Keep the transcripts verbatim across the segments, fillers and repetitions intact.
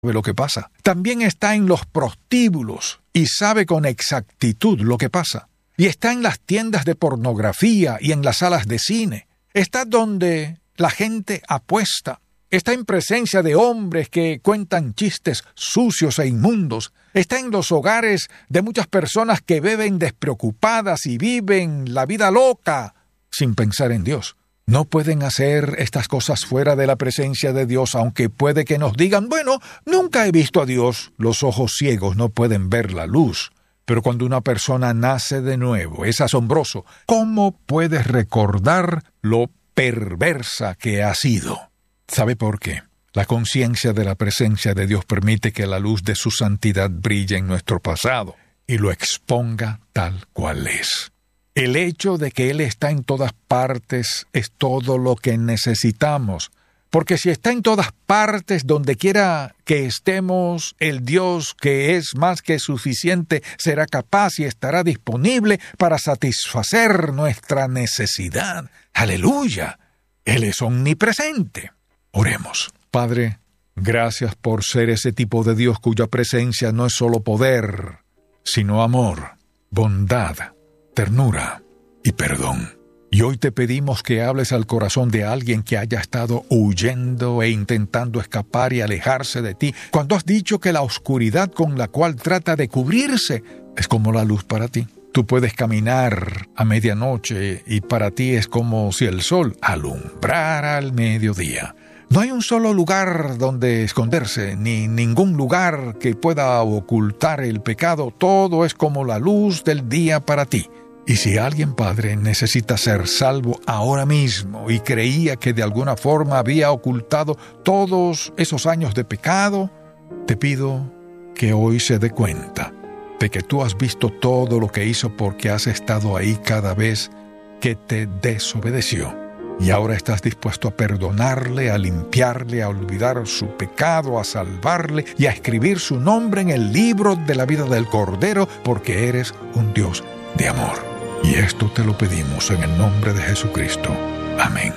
lo que pasa. También está en los prostíbulos y sabe con exactitud lo que pasa. Y está en las tiendas de pornografía y en las salas de cine. Está donde la gente apuesta. Está en presencia de hombres que cuentan chistes sucios e inmundos. Está en los hogares de muchas personas que beben despreocupadas y viven la vida loca sin pensar en Dios. No pueden hacer estas cosas fuera de la presencia de Dios, aunque puede que nos digan, bueno, nunca he visto a Dios. Los ojos ciegos no pueden ver la luz. Pero cuando una persona nace de nuevo, es asombroso. ¿Cómo puedes recordar lo perversa que ha sido? ¿Sabe por qué? La conciencia de la presencia de Dios permite que la luz de su santidad brille en nuestro pasado y lo exponga tal cual es. El hecho de que Él está en todas partes es todo lo que necesitamos, porque si está en todas partes, donde quiera que estemos, el Dios que es más que suficiente será capaz y estará disponible para satisfacer nuestra necesidad. ¡Aleluya! Él es omnipresente. Oremos. Padre, gracias por ser ese tipo de Dios cuya presencia no es solo poder, sino amor, bondad, ternura y perdón. Y hoy te pedimos que hables al corazón de alguien que haya estado huyendo e intentando escapar y alejarse de ti, cuando has dicho que la oscuridad con la cual trata de cubrirse es como la luz para ti. Tú puedes caminar a medianoche y para ti es como si el sol alumbrara al mediodía. No hay un solo lugar donde esconderse, ni ningún lugar que pueda ocultar el pecado. Todo es como la luz del día para ti. Y si alguien, Padre, necesita ser salvo ahora mismo y creía que de alguna forma había ocultado todos esos años de pecado, te pido que hoy se dé cuenta de que tú has visto todo lo que hizo porque has estado ahí cada vez que te desobedeció. Y ahora estás dispuesto a perdonarle, a limpiarle, a olvidar su pecado, a salvarle y a escribir su nombre en el libro de la vida del Cordero, porque eres un Dios de amor. Y esto te lo pedimos en el nombre de Jesucristo. Amén.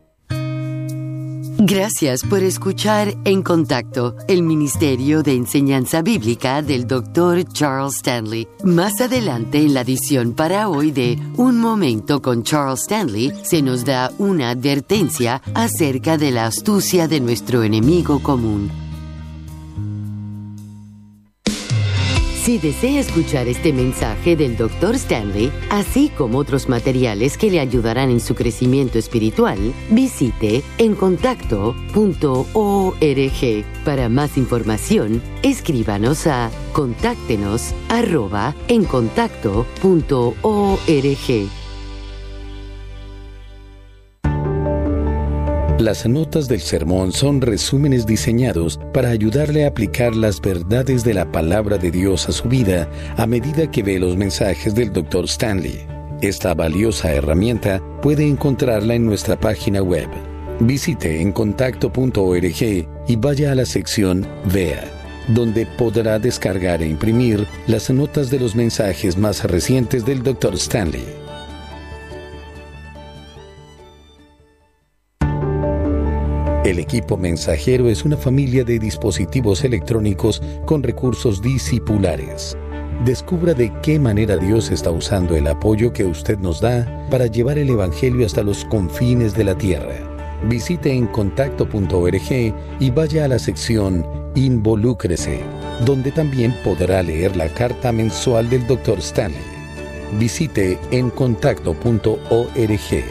Gracias por escuchar En Contacto, el Ministerio de Enseñanza Bíblica del doctor Charles Stanley. Más adelante en la edición para hoy de Un Momento con Charles Stanley, se nos da una advertencia acerca de la astucia de nuestro enemigo común. Si desea escuchar este mensaje del doctor Stanley, así como otros materiales que le ayudarán en su crecimiento espiritual, visite en contacto punto org. Para más información, escríbanos a contáctenos arroba en contacto punto org. Las notas del sermón son resúmenes diseñados para ayudarle a aplicar las verdades de la palabra de Dios a su vida a medida que ve los mensajes del doctor Stanley. Esta valiosa herramienta puede encontrarla en nuestra página web. Visite en contacto punto org y vaya a la sección Vea, donde podrá descargar e imprimir las notas de los mensajes más recientes del doctor Stanley. El equipo mensajero es una familia de dispositivos electrónicos con recursos discipulares. Descubra de qué manera Dios está usando el apoyo que usted nos da para llevar el Evangelio hasta los confines de la tierra. Visite en contacto punto org y vaya a la sección Involúcrese, donde también podrá leer la carta mensual del doctor Stanley. Visite en contacto punto org.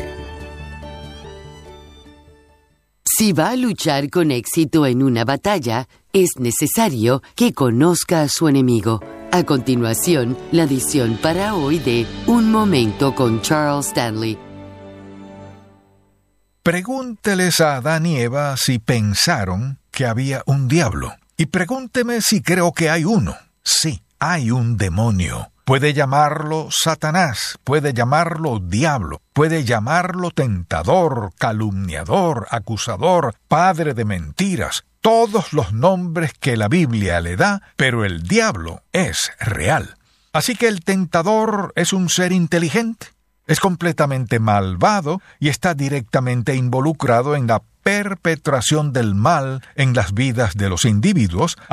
Si va a luchar con éxito en una batalla, es necesario que conozca a su enemigo. A continuación, la edición para hoy de Un Momento con Charles Stanley. Pregúnteles a Adán y Eva si pensaron que había un diablo. Y pregúnteme si creo que hay uno. Sí, hay un demonio. Puede llamarlo Satanás, puede llamarlo diablo, puede llamarlo tentador, calumniador, acusador, padre de mentiras, todos los nombres que la Biblia le da, pero el diablo es real. Así que el tentador es un ser inteligente. Es completamente malvado y está directamente involucrado en la perpetración del mal en las vidas de los individuos,